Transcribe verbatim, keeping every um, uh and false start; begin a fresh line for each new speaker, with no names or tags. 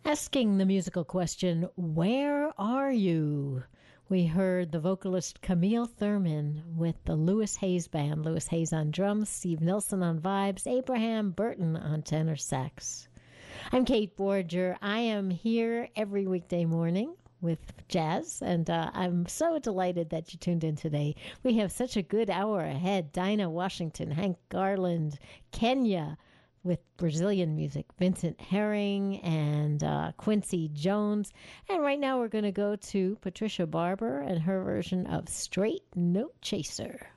Asking the musical question, where are you? We heard the vocalist Camille Thurman with the Lewis Hayes Band. Lewis Hayes on drums, Steve Nilsson on vibes, Abraham Burton on tenor sax. I'm Kate Borger. I am here every weekday morning with jazz, and uh, I'm so delighted that you tuned in today. We have such a good hour ahead. Dinah Washington, Hank Garland, Kenya, with Brazilian music, Vincent Herring and uh, Quincy Jones. And right now we're going to go to Patricia Barber and her version of Straight Note Chaser.